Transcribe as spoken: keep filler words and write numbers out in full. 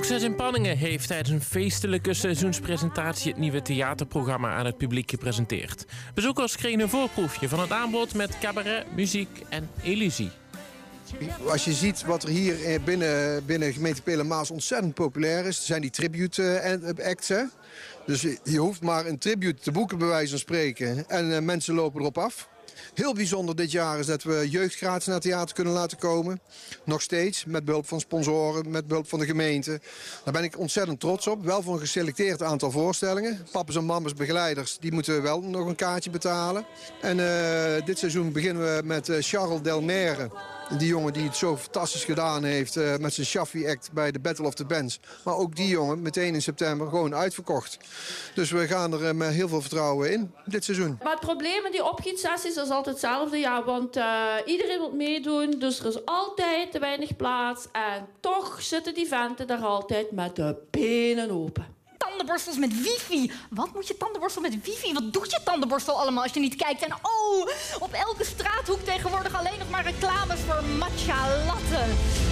Succes in Panningen heeft tijdens een feestelijke seizoenspresentatie het nieuwe theaterprogramma aan het publiek gepresenteerd. Bezoekers kregen een voorproefje van het aanbod met cabaret, muziek en illusie. Als je ziet wat er hier binnen, binnen gemeente Pelemaas ontzettend populair is, zijn die tribute acts. Hè? Dus je hoeft maar een tribute te boeken, bij wijze van spreken. En uh, mensen lopen erop af. Heel bijzonder dit jaar is dat we jeugd gratis naar het theater kunnen laten komen. Nog steeds, met behulp van sponsoren, met behulp van de gemeente. Daar ben ik ontzettend trots op. Wel voor een geselecteerd aantal voorstellingen. Papa's en mama's begeleiders, die moeten wel nog een kaartje betalen. En uh, dit seizoen beginnen we met uh, Charles Delmere. Die jongen die het zo fantastisch gedaan heeft uh, met zijn Shaffi-act bij de Battle of the Bands. Maar ook die jongen meteen in september gewoon uitverkocht. Dus we gaan er uh, met heel veel vertrouwen in dit seizoen. Maar het probleem met die opgietsessies is altijd hetzelfde. Ja, want uh, iedereen wil meedoen, dus er is altijd te weinig plaats. En toch zitten die venten daar altijd met de benen open. Tandenborstels met wifi. Wat moet je tandenborstel met wifi? Wat doet je tandenborstel allemaal als je niet kijkt? En oh, op elke straathoek tegenwoordig alleen nog maar reclames voor matcha latten.